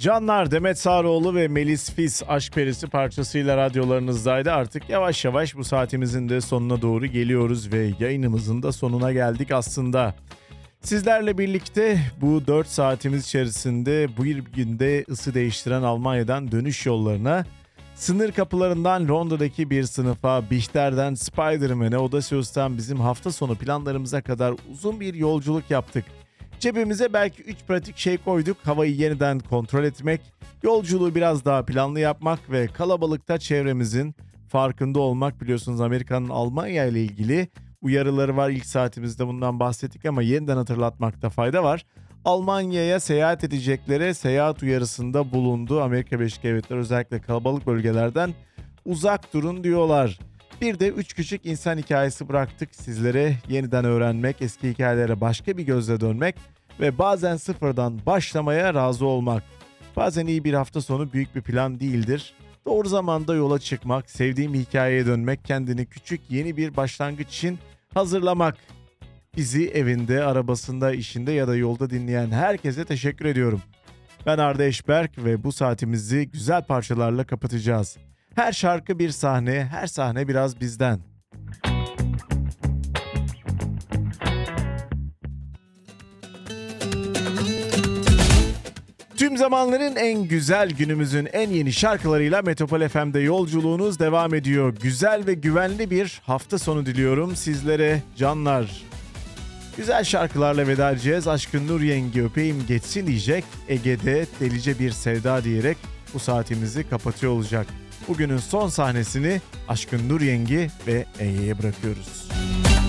Canlar, Demet Sağroğlu ve Melis Fis Aşk Perisi parçasıyla radyolarınızdaydı. Artık yavaş yavaş bu saatimizin de sonuna doğru geliyoruz ve yayınımızın da sonuna geldik aslında. Sizlerle birlikte bu 4 saatimiz içerisinde bu günde ısı değiştiren Almanya'dan dönüş yollarına, sınır kapılarından Londra'daki bir sınıfa, Bihter'den Spider-Man'e, Audacious,'tan bizim hafta sonu planlarımıza kadar uzun bir yolculuk yaptık. Cebimize belki 3 pratik şey koyduk. Havayı yeniden kontrol etmek, yolculuğu biraz daha planlı yapmak ve kalabalıkta çevremizin farkında olmak. Biliyorsunuz Amerika'nın Almanya ile ilgili uyarıları var. İlk saatimizde bundan bahsettik ama yeniden hatırlatmakta fayda var. Almanya'ya seyahat edeceklere seyahat uyarısında bulundu. Amerika Birleşik Devletleri özellikle kalabalık bölgelerden uzak durun diyorlar. Bir de 3 küçük insan hikayesi bıraktık sizlere. Yeniden öğrenmek, eski hikayelere başka bir gözle dönmek ve bazen sıfırdan başlamaya razı olmak. Bazen iyi bir hafta sonu büyük bir plan değildir. Doğru zamanda yola çıkmak, sevdiğim hikayeye dönmek, kendini küçük yeni bir başlangıç için hazırlamak. Bizi evinde, arabasında, işinde ya da yolda dinleyen herkese teşekkür ediyorum. Ben Arda Eşberk ve bu saatimizi güzel parçalarla kapatacağız. Her şarkı bir sahne, her sahne biraz bizden. Tüm zamanların en güzel, günümüzün en yeni şarkılarıyla Metropol FM'de yolculuğunuz devam ediyor. Güzel ve güvenli bir hafta sonu diliyorum sizlere canlar. Güzel şarkılarla veda edeceğiz. Aşkın Nur Yengi öpeyim geçsin diyecek. Ege'de delice bir sevda diyerek bu saatimizi kapatıyor olacak. Bugünün son sahnesini Aşkın Nur Yengi ve Ege'ye bırakıyoruz.